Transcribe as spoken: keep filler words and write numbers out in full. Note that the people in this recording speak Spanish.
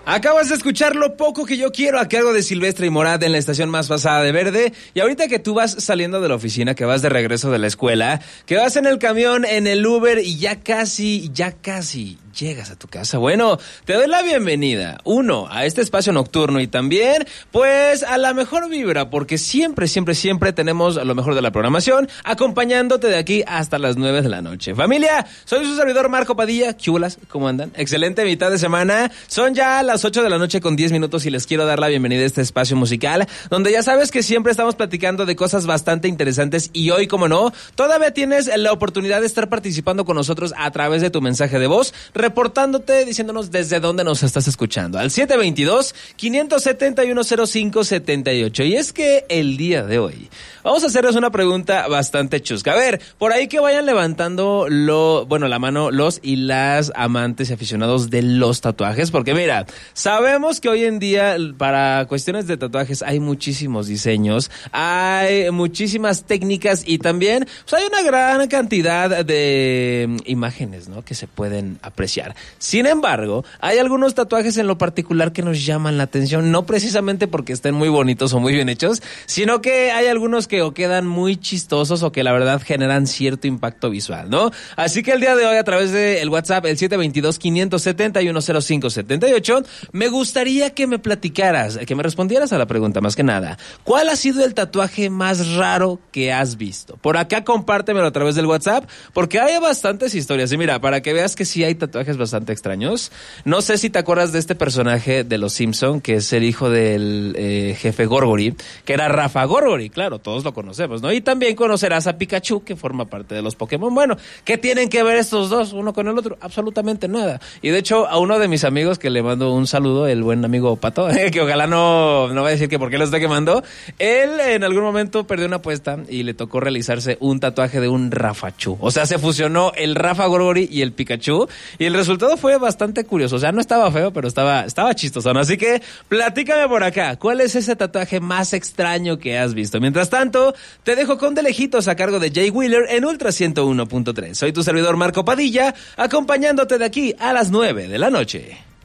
Acabas de escuchar Lo Poco Que Yo Quiero a cargo de Silvestre y Morat en la estación más pasada de Verde. Y ahorita que tú vas saliendo de la oficina, que vas de regreso de la escuela, que vas en el camión, en el Uber y ya casi, ya casi llegas a tu casa. Bueno, te doy la bienvenida, uno, a este espacio nocturno y también, pues, a la mejor vibra, porque siempre, siempre, siempre tenemos lo mejor de la programación, acompañándote de aquí hasta las nueve de la noche. Familia, soy su servidor Marco Padilla. ¿Qué ¿Cómo andan? Excelente mitad de semana. Son ya las ocho de la noche con diez minutos y les quiero dar la bienvenida a este espacio musical, donde ya sabes que siempre estamos platicando de cosas bastante interesantes y hoy, como no, todavía tienes la oportunidad de estar participando con nosotros a través de tu mensaje de voz, reportándote, diciéndonos desde dónde nos estás escuchando, al siete dos dos, cinco siete uno, cero cinco siete ocho. Y es que el día de hoy vamos a hacerles una pregunta bastante chusca. A ver, por ahí que vayan levantando lo, bueno, la mano los y las amantes y aficionados de los tatuajes, porque mira, sabemos que hoy en día para cuestiones de tatuajes hay muchísimos diseños, hay muchísimas técnicas y también pues hay una gran cantidad de imágenes, ¿no?, que se pueden apreciar. Sin embargo, hay algunos tatuajes en lo particular que nos llaman la atención, no precisamente porque estén muy bonitos o muy bien hechos, sino que hay algunos que o quedan muy chistosos o que la verdad generan cierto impacto visual, ¿no? Así que el día de hoy, a través del WhatsApp, el siete dos dos, cinco siete uno, cero cinco siete ocho, me gustaría que me platicaras, que me respondieras a la pregunta más que nada. ¿Cuál ha sido el tatuaje más raro que has visto? Por acá compártemelo a través del WhatsApp, porque hay bastantes historias. Y mira, para que veas que sí hay tatuajes bastante extraños. No sé si te acuerdas de este personaje de Los Simpson, que es el hijo del eh, jefe Gorgory, que era Rafa Gorgory, claro, todos lo conocemos, ¿no? Y también conocerás a Pikachu, que forma parte de los Pokémon. Bueno, ¿qué tienen que ver estos dos uno con el otro? Absolutamente nada. Y de hecho, a uno de mis amigos, que le mando un saludo, el buen amigo Pato, que ojalá no, no va a decir que por qué lo está quemando, él en algún momento perdió una apuesta y le tocó realizarse un tatuaje de un Rafachu. O sea, se fusionó el Rafa Gorgory y el Pikachu, y el resultado fue bastante curioso. O sea, no estaba feo, pero estaba, estaba chistoso, ¿no? Así que platícame por acá, ¿cuál es ese tatuaje más extraño que has visto? Mientras tanto, te dejo con De Lejitos a cargo de Jay Wheeler en Ultra ciento uno punto tres. Soy tu servidor Marco Padilla, acompañándote de aquí a las nueve de la noche.